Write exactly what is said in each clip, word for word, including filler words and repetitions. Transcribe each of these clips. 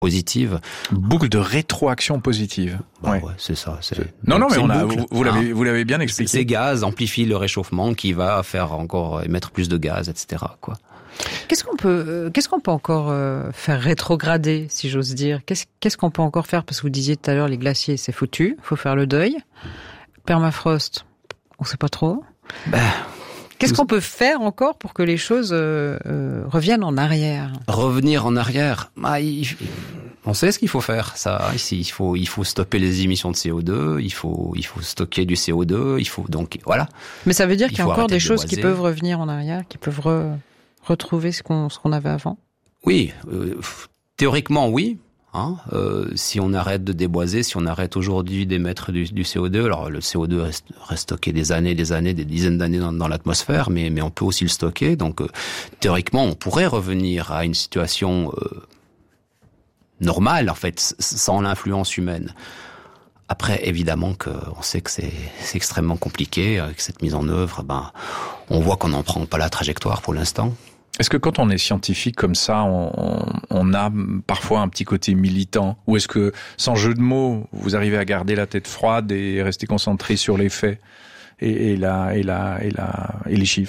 positive. Boucle de rétroaction positive. Bah ouais. ouais, c'est ça. C'est... Non, non, mais c'est on a, boucle, vous, vous l'avez, hein. vous l'avez bien expliqué. Ces gaz amplifient le réchauffement qui va faire encore émettre plus de gaz, et cetera. Quoi. Qu'est-ce qu'on peut, euh, qu'est-ce qu'on peut encore euh, faire rétrograder, si j'ose dire ? Qu'est-ce, qu'est-ce qu'on peut encore faire ? Parce que vous disiez tout à l'heure, les glaciers, c'est foutu, faut faire le deuil. Permafrost, on sait pas trop. Ben, Qu'est-ce vous... qu'on peut faire encore pour que les choses euh, euh, reviennent en arrière ? Revenir en arrière, bah, il... on sait ce qu'il faut faire. Ça, ici, il faut, il faut stopper les émissions de C O deux, il faut, il faut stocker du C O deux, il faut donc voilà. Mais ça veut dire il qu'il y a encore des choses boiser. qui peuvent revenir en arrière, qui peuvent re... retrouver ce qu'on, ce qu'on avait avant. Oui, euh, théoriquement oui. Hein, euh, si on arrête de déboiser, si on arrête aujourd'hui d'émettre du, du C O deux, alors le C O deux reste, reste stocké des années, des années, des dizaines d'années dans, dans l'atmosphère, mais, mais on peut aussi le stocker. Donc euh, théoriquement, on pourrait revenir à une situation euh, normale, en fait, sans l'influence humaine. Après, évidemment, que on sait que c'est, c'est extrêmement compliqué avec cette mise en œuvre. Ben, on voit qu'on n'en prend pas la trajectoire pour l'instant. Est-ce que quand on est scientifique comme ça, on, on, on a parfois un petit côté militant ? Ou est-ce que, sans jeu de mots, vous arrivez à garder la tête froide et rester concentré sur les faits et, et, la, et, la, et, la, et les chiffres ?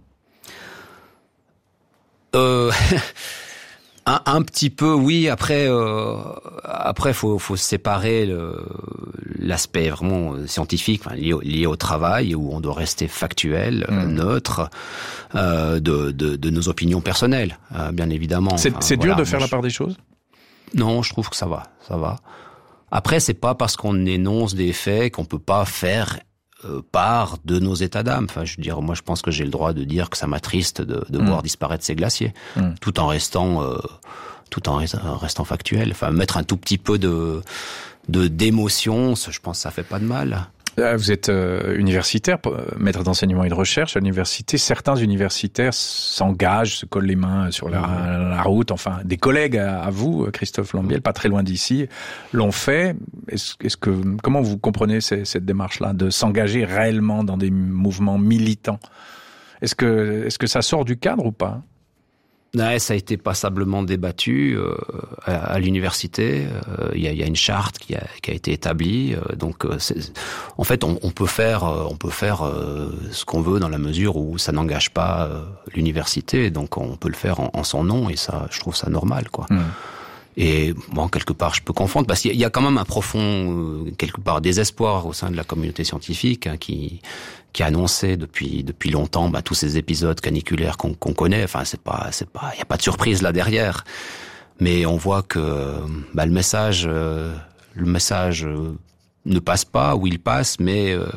Euh... Un, un petit peu, oui. Après, euh, après, faut, faut séparer le, l'aspect vraiment scientifique, enfin, lié, lié au travail, où on doit rester factuel, mmh. neutre, euh, de, de, de nos opinions personnelles, euh, bien évidemment. C'est, enfin, c'est voilà, dur de faire je... la part des choses ? Non, je trouve que ça va, ça va. Après, c'est pas parce qu'on énonce des faits qu'on peut pas faire part de nos états d'âme. Enfin, je veux dire, moi, je pense que j'ai le droit de dire que ça m'attriste de, de mmh. voir disparaître ces glaciers, mmh. tout en restant, euh, tout en restant factuel. Enfin, mettre un tout petit peu de, de d'émotion, je pense que ça fait pas de mal. Vous êtes euh, universitaire, maître d'enseignement et de recherche à l'université. Certains universitaires s'engagent, se collent les mains sur la, mmh. la route. Enfin, des collègues à, à vous, Christophe Lambiel, pas très loin d'ici, l'ont fait. Est-ce, est-ce que comment vous comprenez ces, cette démarche-là de s'engager réellement dans des mouvements militants ? Est-ce que est-ce que ça sort du cadre ou pas ? Ouais, ça a été passablement débattu euh, à, à l'université. Il euh, y, y a une charte qui a, qui a été établie. Euh, donc, euh, c'est, en fait, on, on peut faire, euh, on peut faire euh, ce qu'on veut dans la mesure où ça n'engage pas euh, l'université. Donc, on peut le faire en, en son nom et ça, je trouve ça normal, quoi. Mmh. Et bon, quelque part, je peux confondre parce qu'il y a quand même un profond, euh, quelque part, désespoir au sein de la communauté scientifique hein, qui qui a annoncé depuis depuis longtemps bah, tous ces épisodes caniculaires qu'on, qu'on connaît. Enfin, c'est pas c'est pas, il y a pas de surprise là derrière. Mais on voit que bah, le message euh, le message euh, ne passe pas ou il passe, mais euh,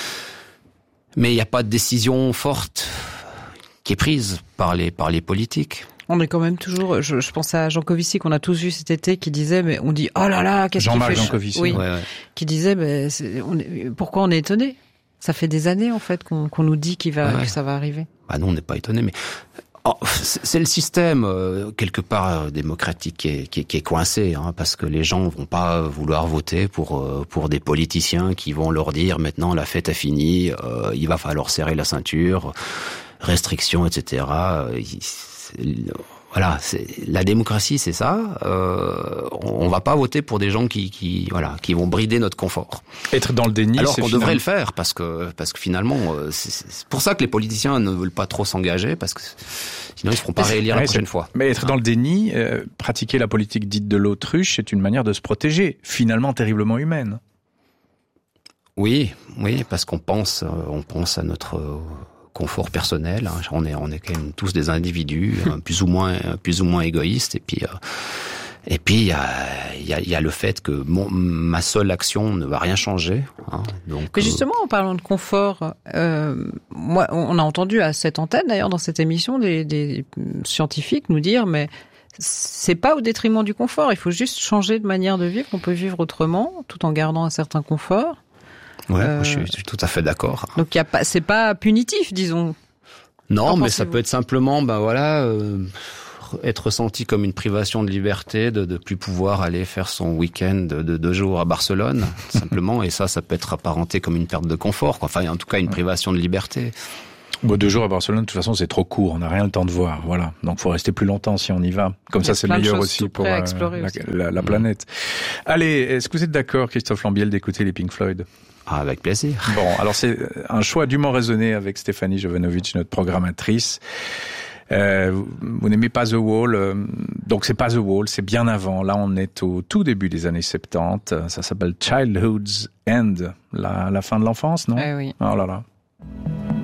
mais il y a pas de décision forte qui est prise par les par les politiques. On est quand même toujours, je, je pense à Jean Covici qu'on a tous vu cet été qui disait, mais on dit oh là là, qu'est-ce qu'il fait Jean-Marc Jancovici, oui, ouais, ouais. qui disait, mais c'est, on est, pourquoi on est étonné ? Ça fait des années en fait qu'on, qu'on nous dit qu'il va, ouais. que ça va arriver. Bah non, on n'est pas étonné, mais oh, c'est, c'est le système euh, quelque part euh, démocratique qui est, qui est, qui est coincé, hein, parce que les gens vont pas vouloir voter pour euh, pour des politiciens qui vont leur dire maintenant la fête est finie, euh, il va falloir serrer la ceinture, restrictions, et cetera. Voilà, c'est, la démocratie, c'est ça. Euh, on, on va pas voter pour des gens qui, qui, voilà, qui vont brider notre confort. Être dans le déni, alors c'est qu'on finalement... devrait le faire, parce que, parce que finalement, c'est, c'est pour ça que les politiciens ne veulent pas trop s'engager, parce que sinon ils se feront pas réélire la prochaine fois. Mais être dans le déni, euh, pratiquer la politique dite de l'autruche, c'est une manière de se protéger, finalement terriblement humaine. Oui, oui, parce qu'on pense, on pense à notre confort personnel. Hein. On est, on est quand même tous des individus, hein, plus ou moins, plus ou moins égoïstes. Et puis, euh, et puis il y a, il y a, il y a le fait que mon, ma seule action ne va rien changer. Hein. Donc, mais justement, en parlant de confort, euh, moi, on a entendu à cette antenne, d'ailleurs, dans cette émission, des, des scientifiques nous dire, mais c'est pas au détriment du confort. Il faut juste changer de manière de vivre. On peut vivre autrement, tout en gardant un certain confort. Ouais, euh, moi je, suis, je suis tout à fait d'accord. Donc il y a pas, c'est pas punitif, disons. Non, mais ça peut être simplement, ben voilà, euh, être ressenti comme une privation de liberté, de de plus pouvoir aller faire son week-end de, de deux jours à Barcelone, simplement. Et ça, ça peut être apparenté comme une perte de confort, quoi. Enfin, en tout cas, une privation de liberté. Bon, deux jours à Barcelone, de toute façon, c'est trop court. On n'a rien le temps de voir. Voilà. Donc, faut rester plus longtemps si on y va. Comme ça, c'est meilleur aussi pour euh, la, aussi. la, la planète. Mmh. Allez, est-ce que vous êtes d'accord, Christophe Lambiel, d'écouter les Pink Floyd? Ah, avec plaisir. Bon, alors c'est un choix dûment raisonné avec Stéphanie Jovanovic, notre programmatrice. Euh, vous, vous n'aimez pas The Wall, euh, donc c'est pas The Wall, c'est bien avant. Là, on est au tout début des années soixante-dix. Ça s'appelle Childhood's End, la, la fin de l'enfance, non? Eh oui. Oh là là.